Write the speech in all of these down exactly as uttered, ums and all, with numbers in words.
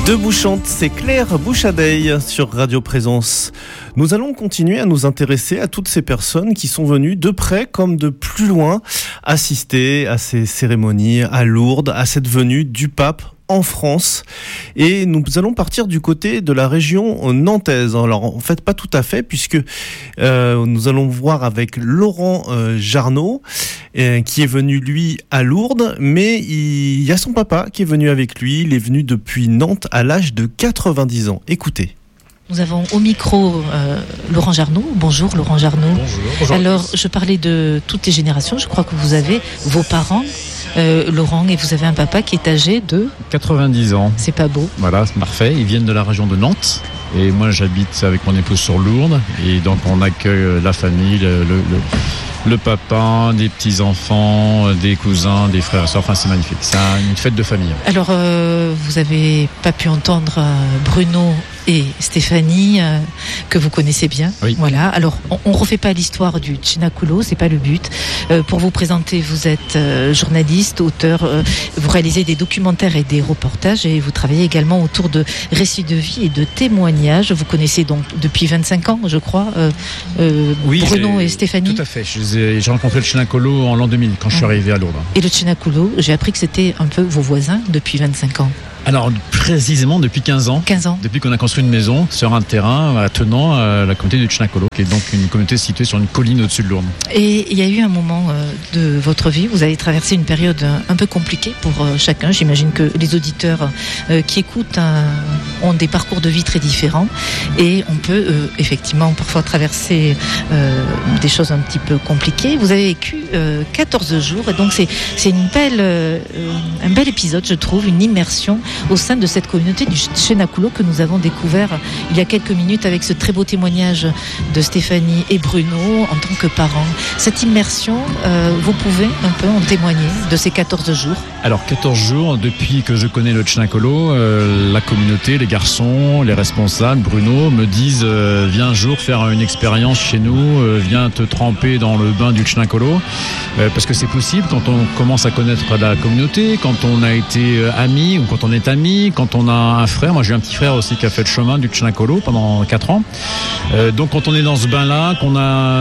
Debout chante, c'est Claire Bouchadeille sur Radio Présence. Nous allons continuer à nous intéresser à toutes ces personnes qui sont venues de près comme de plus loin assister à ces cérémonies à Lourdes, à cette venue du pape en France. Et nous allons partir du côté de la région nantaise. Alors en fait pas tout à fait, puisque euh, nous allons voir avec Laurent euh, Jarnot euh, qui est venu lui à Lourdes, mais il y a son papa qui est venu avec lui. Il est venu depuis Nantes à l'âge de quatre-vingt-dix ans. Écoutez. Nous avons au micro euh, Laurent Jarnot. Bonjour Laurent Jarnot. Bonjour. Bonjour. Alors je parlais de toutes les générations. Je crois que vous avez vos parents, euh, Laurent, et vous avez un papa qui est âgé de quatre-vingt-dix ans. C'est pas beau. Voilà, c'est parfait. Ils viennent de la région de Nantes. Et moi j'habite avec mon épouse sur Lourdes. Et donc on accueille la famille, le, le, le, le papa, des petits-enfants, des cousins, des frères et sœurs. Enfin c'est magnifique. C'est une fête de famille. Alors euh, vous avez pas pu entendre euh, Bruno et Stéphanie, euh, que vous connaissez bien. Oui. Voilà. Alors, on ne refait pas l'histoire du Cenaculo, c'est pas le but. Euh, pour vous présenter, vous êtes euh, journaliste, auteur, euh, vous réalisez des documentaires et des reportages, et vous travaillez également autour de récits de vie et de témoignages. Vous connaissez donc depuis vingt-cinq ans, je crois, euh, euh, oui, Bruno et Stéphanie. Tout à fait. J'ai, j'ai rencontré le Cenaculo en l'an deux mille, quand je suis arrivé à Lourdes. Et le Cenaculo, j'ai appris que c'était un peu vos voisins depuis vingt-cinq ans. Alors, précisément depuis quinze ans. quinze ans. Depuis qu'on a construit une maison sur un terrain attenant à la communauté du Cenaculo, qui est donc une communauté située sur une colline au-dessus de Lourdes. Et il y a eu un moment euh, de votre vie, vous avez traversé une période euh, un peu compliquée pour euh, chacun. J'imagine que les auditeurs euh, qui écoutent euh, ont des parcours de vie très différents. Et on peut euh, effectivement parfois traverser euh, des choses un petit peu compliquées. Vous avez vécu euh, quatorze jours, et donc c'est, c'est une belle, euh, un bel épisode, je trouve, une immersion au sein de cette communauté du Cenaculo que nous avons découvert il y a quelques minutes avec ce très beau témoignage de Stéphanie et Bruno en tant que parents. Cette immersion, euh, vous pouvez un peu en témoigner de ces quatorze jours? Alors quatorze jours, depuis que je connais le Cenaculo, euh, la communauté, les garçons, les responsables, Bruno, me disent euh, viens un jour faire une expérience chez nous, euh, viens te tremper dans le bain du Cenaculo, euh, parce que c'est possible quand on commence à connaître la communauté, quand on a été euh, amis ou quand on est amis, quand on a un frère. Moi j'ai un petit frère aussi qui a fait le chemin du Cenaculo pendant quatre ans. Euh, donc quand on est dans ce bain-là, qu'on a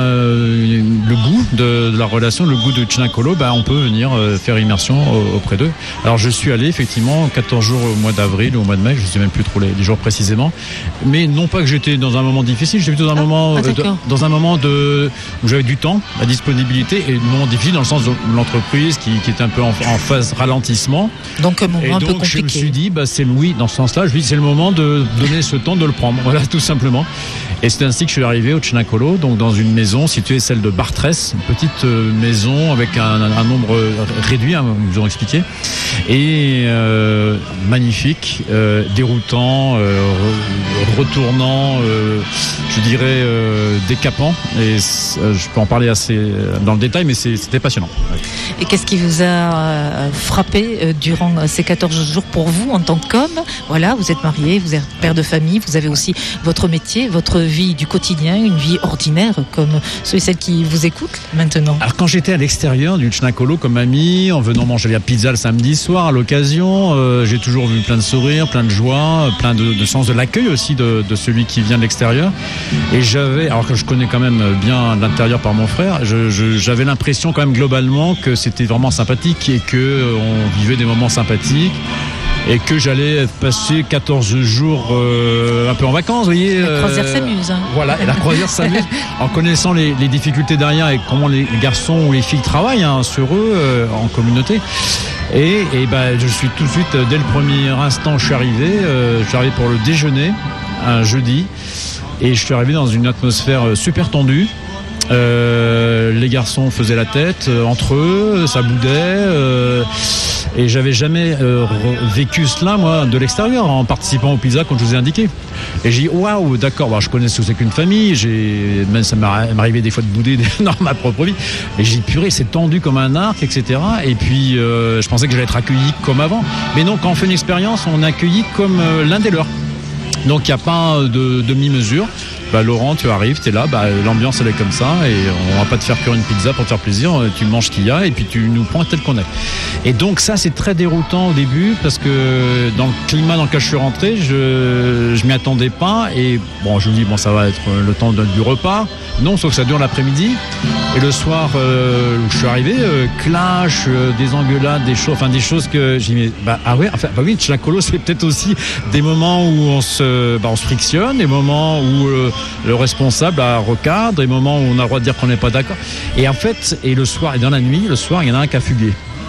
euh, le goût de, de la relation, le goût du Cenaculo, bah, on peut venir euh, faire immersion euh, auprès d'eux. Alors je suis allé effectivement quatorze jours au mois d'avril ou au mois de mai, je ne sais même plus trop les, les jours précisément, mais non pas que j'étais dans un moment difficile, j'étais plutôt dans un ah, moment, ah, euh, de, dans un moment de, où j'avais du temps, la disponibilité, et un moment difficile dans le sens de l'entreprise qui, qui est un peu en, en phase ralentissement. Donc un moment et un donc, peu compliqué. Je me suis dit, bah, c'est oui, dans ce sens-là, je me dis c'est le moment de donner ce temps, de le prendre. Voilà, tout simplement. Et c'est ainsi que je suis arrivé au Cenaculo, donc dans une maison située, celle de Bartrès, une petite euh, maison avec un, un nombre réduit, hein, ils nous ont expliqué, et euh, magnifique, euh, déroutant, euh, re, retournant, euh, je dirais euh, décapant. Et euh, je peux en parler assez dans le détail, mais c'est, c'était passionnant. Ouais. Et qu'est-ce qui vous a euh, frappé euh, durant ces quatorze jours pour vous en tant qu'homme? Voilà, vous êtes marié, vous êtes père de famille, vous avez aussi votre métier, votre vie du quotidien, une vie ordinaire comme ceux et celles qui vous écoutent maintenant. Alors quand j'étais à l'extérieur du Cenaculo comme ami, en venant manger la pizza le samedi soir à l'occasion, euh, j'ai toujours vu plein de sourires, plein de joie, plein de, de sens de l'accueil aussi de, de celui qui vient de l'extérieur. Et j'avais, alors que je connais quand même bien l'intérieur par mon frère, je, je, j'avais l'impression quand même globalement que c'était vraiment sympathique et que euh, on vivait des moments sympathiques. Et que j'allais passer quatorze jours euh, un peu en vacances, vous voyez. La croisière euh, s'amuse. Hein. Voilà, et la croisière s'amuse. En connaissant les, les difficultés derrière et comment les garçons ou les filles travaillent hein, sur eux euh, en communauté. Et, et ben, je suis tout de suite, dès le premier instant où je suis arrivé, euh, je suis arrivé pour le déjeuner, un jeudi, et je suis arrivé dans une atmosphère super tendue. Euh, les garçons faisaient la tête euh, entre eux, ça boudait euh, et j'avais jamais euh, vécu cela moi de l'extérieur en participant au pizza comme je vous ai indiqué. Et j'ai dit waouh, d'accord, bah, je connais ce que c'est qu'une famille, j'ai même ça m'arrivait des fois de bouder dans ma propre vie. Et j'ai dit purée, c'est tendu comme un arc, et cetera. Et puis euh, je pensais que j'allais être accueilli comme avant, mais non, quand on fait une expérience, on est accueilli comme euh, l'un des leurs. Donc il n'y a pas de demi-mesure. bah Laurent, tu arrives, t'es là, bah l'ambiance elle est comme ça et on va pas te faire cuire une pizza pour te faire plaisir, tu manges ce qu'il y a et puis tu nous prends tel qu'on est. Et donc ça c'est très déroutant au début parce que dans le climat dans lequel je suis rentré, je je m'y attendais pas et bon je me dis bon ça va être le temps de, du repas. Non, sauf que ça dure l'après-midi et le soir euh, où je suis arrivé, euh, clash, euh, des engueulades, des choses, enfin des choses que j'ai mis. Bah ah ouais, enfin bah oui, chez la colo c'est peut-être aussi des moments où on se, bah, on se frictionne, des moments où euh, le responsable bah, recadre, des moments où on a le droit de dire qu'on n'est pas d'accord. Et en fait, et le soir, et dans la nuit, le soir, il y en a un qui a fugué,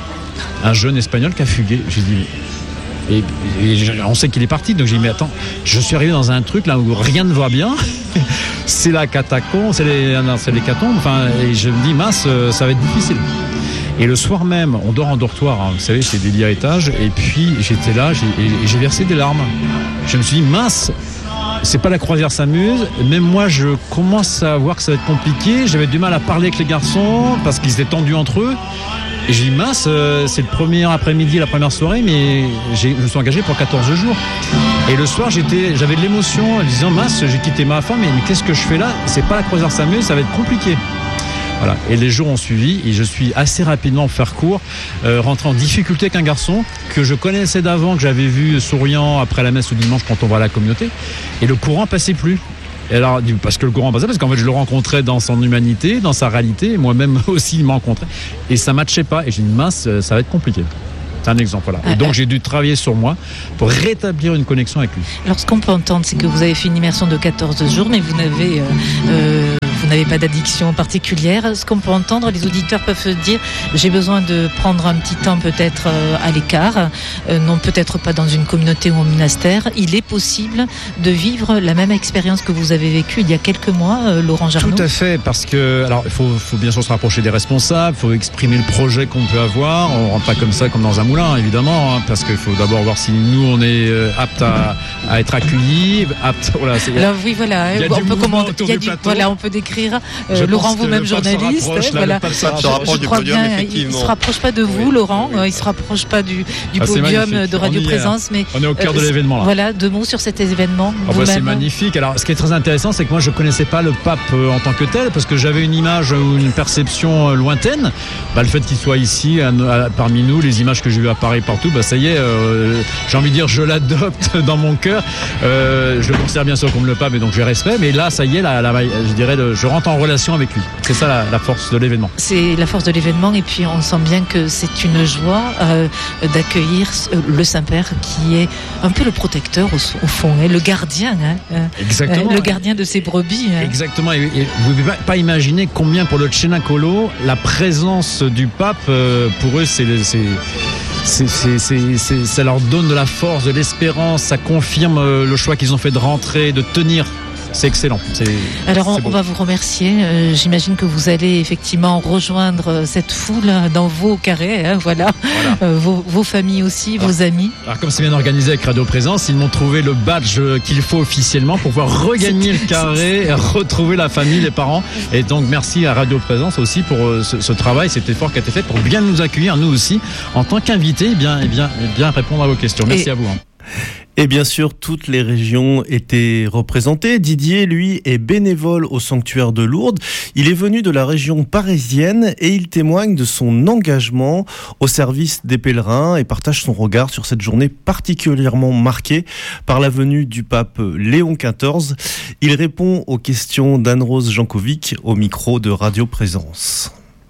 un jeune espagnol qui a fugué. J'ai dit. Et, et on sait qu'il est parti, donc j'ai dit mais attends, je suis arrivé dans un truc là où rien ne va bien, c'est la catacombe, c'est les, c'est les catacombes, enfin, et je me dis mince, ça va être difficile. Et le soir même, on dort en dortoir, hein, vous savez, c'est des lits à étage, et puis j'étais là, j'ai, et j'ai versé des larmes. Je me suis dit mince, c'est pas la croisière s'amuse, même moi je commence à voir que ça va être compliqué, j'avais du mal à parler avec les garçons parce qu'ils étaient tendus entre eux. Et j'ai dit mince, euh, c'est le premier après-midi, la première soirée, mais j'ai, je me suis engagé pour quatorze jours. Et le soir, j'étais, j'avais de l'émotion en disant mince, j'ai quitté ma femme, mais, mais qu'est-ce que je fais là ? C'est pas la croisière s'amuse, ça va être compliqué. Voilà. Et les jours ont suivi et je suis assez rapidement, pour faire court, euh, rentré en difficulté avec un garçon que je connaissais d'avant, que j'avais vu souriant après la messe au dimanche quand on va à la communauté. Et le courant passait plus. Et alors, parce que le courant passait, parce qu'en fait, je le rencontrais dans son humanité, dans sa réalité, et moi-même aussi, il m'a rencontré. Et ça matchait pas. Et j'ai dit, mince, ça va être compliqué. C'est un exemple, voilà. Et donc, j'ai dû travailler sur moi pour rétablir une connexion avec lui. Alors, ce qu'on peut entendre, c'est que vous avez fait une immersion de quatorze jours, mais vous n'avez, euh, euh, vous n'avez pas d'addiction particulière. Ce qu'on peut entendre, les auditeurs peuvent se dire, j'ai besoin de prendre un petit temps peut-être euh, à l'écart, euh, non peut-être pas dans une communauté ou un monastère. Il est possible de vivre la même expérience que vous avez vécue il y a quelques mois, euh, Laurent Jarnoux. Tout à fait, parce que, alors, il faut, faut bien sûr se rapprocher des responsables, il faut exprimer le projet qu'on peut avoir. On ne rentre pas comme ça, comme dans un moulin. Évidemment, hein, parce qu'il faut d'abord voir si nous on est euh, apte à, à être accueillis, apte. Voilà, c'est, Alors oui, voilà, on peut commander, il y a du, voilà, on peut décrire. Euh, Laurent, vous-même journaliste, rapproche, voilà. Là, je, je crois podium, bien, il ne se rapproche pas de vous, oui, Laurent. Oui. Il se rapproche pas du, du ah, podium de Radio Présence, mais on est au cœur euh, de l'événement. Là. Voilà, deux mots sur cet événement. Ah bah, c'est magnifique. Alors, ce qui est très intéressant, c'est que moi, je connaissais pas le pape euh, en tant que tel, parce que j'avais une image ou une perception euh, lointaine. Bah, le fait qu'il soit ici, à, à, parmi nous, les images que j'ai vues à Paris partout, bah, ça y est, euh, j'ai envie de dire, je l'adopte dans mon cœur. Euh, je le considère bien sûr comme le pape, et donc je respecte. Mais là, ça y est, la, la, je dirais, le, je rentre en relation avec lui. C'est ça la, la force de l'événement. C'est la force de l'événement, et puis on sent bien que c'est une joie euh, d'accueillir le Saint-Père, qui est un peu le protecteur au, au fond, hein, le gardien, hein, Exactement. Euh, le gardien de ses brebis. Hein. Exactement. Et, et vous ne pouvez pas, pas imaginer combien pour le Cenacolo, la présence du pape, euh, pour eux, c'est, c'est C'est, c'est, c'est, c'est, ça leur donne de la force, de l'espérance, ça confirme le choix qu'ils ont fait de rentrer, de tenir. C'est excellent. C'est, Alors on, c'est on va vous remercier. Euh, j'imagine que vous allez effectivement rejoindre cette foule dans vos carrés, hein, voilà, voilà. Euh, vos, vos familles aussi, alors, vos amis. Alors comme c'est bien organisé avec Radio Présence, ils m'ont trouvé le badge qu'il faut officiellement pour pouvoir regagner le carré, et retrouver la famille, les parents. Et donc merci à Radio Présence aussi pour ce, ce travail, cet effort qui a été fait pour bien nous accueillir, nous aussi, en tant qu'invités, et bien, et bien, et bien répondre à vos questions. Merci et... à vous. Hein. Et bien sûr, toutes les régions étaient représentées. Didier, lui, est bénévole au sanctuaire de Lourdes. Il est venu de la région parisienne et il témoigne de son engagement au service des pèlerins et partage son regard sur cette journée particulièrement marquée par la venue du pape Léon quatorze. Il répond aux questions d'Anne-Rose Jankovic au micro de Radio Présence.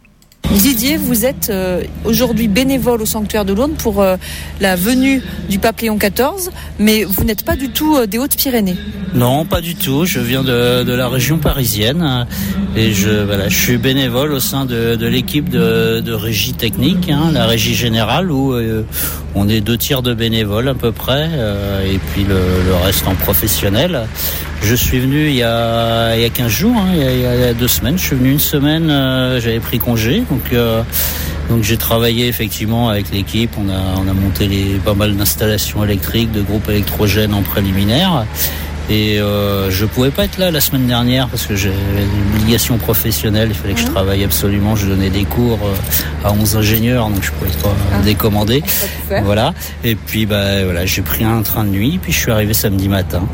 Didier, vous êtes euh, aujourd'hui bénévole au sanctuaire de Lourdes pour euh, la venue du pape Léon quatorze, mais vous n'êtes pas du tout euh, des Hautes-Pyrénées. Non, pas du tout. Je viens de, de la région parisienne et je, voilà, je suis bénévole au sein de, de l'équipe de, de régie technique, hein, la régie générale, où euh, on est deux tiers de bénévoles à peu près, euh, et puis le, le reste en professionnel. Je suis venu il y a, il y a quinze jours, hein, il, y a, il y a deux semaines. Je suis venu une semaine, euh, j'avais pris congé, donc euh, donc j'ai travaillé effectivement avec l'équipe. On a on a monté les pas mal d'installations électriques, de groupes électrogènes en préliminaire. Et euh, je pouvais pas être là la semaine dernière parce que j'avais une obligation professionnelle. Il fallait que je travaille absolument. Je donnais des cours à onze ingénieurs, donc je pouvais pas ah. décommander. Voilà. Et puis bah voilà, j'ai pris un train de nuit, puis je suis arrivé samedi matin.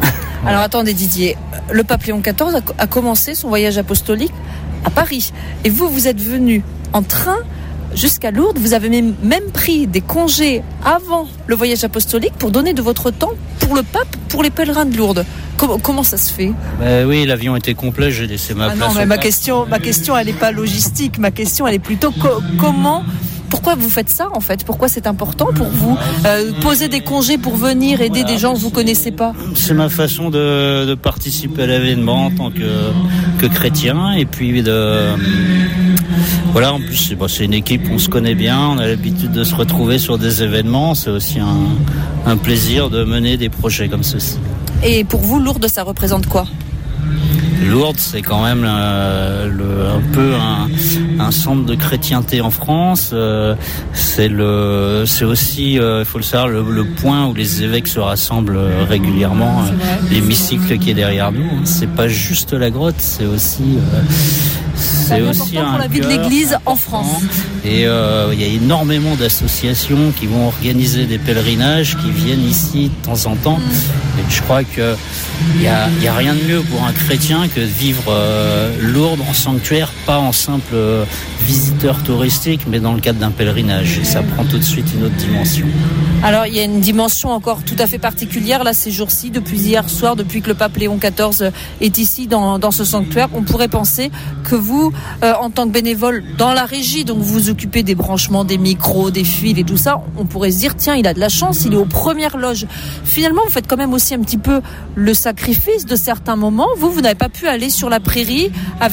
Alors attendez Didier, le pape Léon quatorze a, a commencé son voyage apostolique à Paris. Et vous, vous êtes venu en train jusqu'à Lourdes. Vous avez même, même pris des congés avant le voyage apostolique pour donner de votre temps pour le pape, pour les pèlerins de Lourdes. Comment, comment ça se fait ? Ben oui, l'avion était complet, j'ai laissé ma ah place. Non, mais au ma pape. question, ma question, elle n'est pas logistique. Ma question, elle est plutôt co- comment... Pourquoi vous faites ça en fait ? Pourquoi c'est important pour vous euh, poser des congés pour venir aider voilà. des gens que vous connaissez pas ? C'est ma façon de, de participer à l'événement en tant que, que chrétien et puis de voilà en plus c'est, bon, c'est une équipe, on se connaît bien, on a l'habitude de se retrouver sur des événements, c'est aussi un, un plaisir de mener des projets comme ceci. Et pour vous, Lourdes, ça représente quoi ? Lourdes, c'est quand même euh, le, un peu un, un centre de chrétienté en France. Euh, c'est le, c'est aussi, il euh, faut le savoir, le, le point où les évêques se rassemblent régulièrement. Euh, l'hémicycle qui est derrière nous, hein. C'est pas juste la grotte, c'est aussi, euh, c'est aussi un pour la vie de l'Église en France. Et euh, il y a énormément d'associations qui vont organiser des pèlerinages, qui viennent ici de temps en temps. Mmh. Et je crois que il y a, il y a rien de mieux pour un chrétien que de vivre euh, Lourdes en sanctuaire, pas en simple euh, visiteur touristique, mais dans le cadre d'un pèlerinage. Et ça prend tout de suite une autre dimension. Alors, il y a une dimension encore tout à fait particulière, là, ces jours-ci, depuis hier soir, depuis que le pape Léon quatorze est ici, dans, dans ce sanctuaire. On pourrait penser que vous, euh, en tant que bénévole dans la régie, donc vous vous occupez des branchements, des micros, des fils et tout ça, on pourrait se dire, tiens, il a de la chance, il est aux premières loges. Finalement, vous faites quand même aussi un petit peu le sacrifice de certains moments. Vous, vous n'avez pas pu aller sur la prairie avec